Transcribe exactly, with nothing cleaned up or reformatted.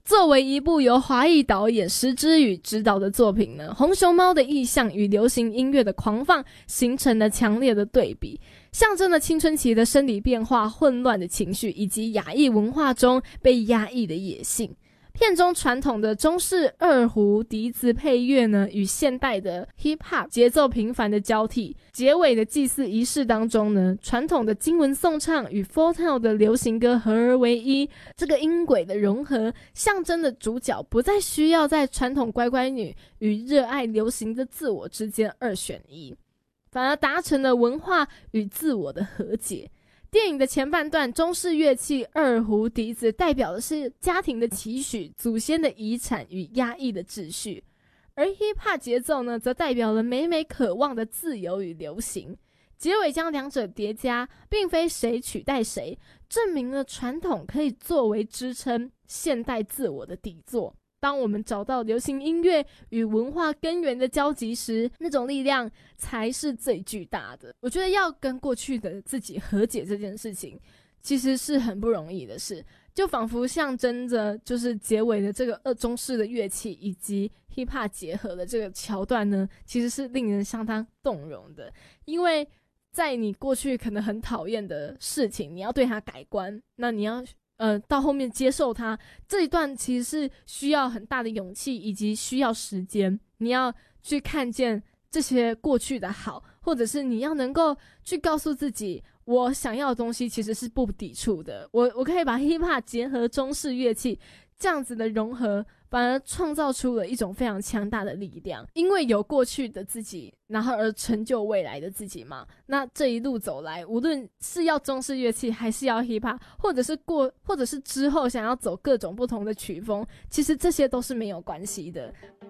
作为一部由华裔导演石之予执导的作品呢，红熊猫的意象与流行音乐的狂放形成了强烈的对比，象征了青春期的生理变化、混乱的情绪以及亚裔文化中被压抑的野性。片中传统的中式二胡笛子配乐呢，与现代的 hip hop 节奏频繁的交替。结尾的祭祀仪式当中呢，传统的经文颂唱与 Four-Tel 的流行歌合而为一，这个音轨的融合，象征的主角不再需要在传统乖乖女与热爱流行的自我之间二选一，反而达成了文化与自我的和解。电影的前半段，中式乐器二胡笛子代表的是家庭的期许、祖先的遗产与压抑的秩序，而 hip hop 节奏呢，则代表了美美渴望的自由与流行。结尾将两者叠加，并非谁取代谁，证明了传统可以作为支撑现代自我的底座。当我们找到流行音乐与文化根源的交集时，那种力量才是最巨大的。我觉得要跟过去的自己和解这件事情其实是很不容易的事，就仿佛象征着就是结尾的这个二中式的乐器以及 hip hop 结合的这个桥段呢，其实是令人相当动容的。因为在你过去可能很讨厌的事情，你要对它改观，那你要呃，到后面接受它，这一段其实是需要很大的勇气以及需要时间。你要去看见这些过去的好，或者是你要能够去告诉自己，我想要的东西其实是不抵触的。我我可以把 hip hop 结合中式乐器，这样子的融合，反而创造出了一种非常强大的力量。因为有过去的自己，然后而成就未来的自己嘛。那这一路走来，无论是要中式乐器，还是要 hip hop， 或者是过，或者是之后想要走各种不同的曲风，其实这些都是没有关系的。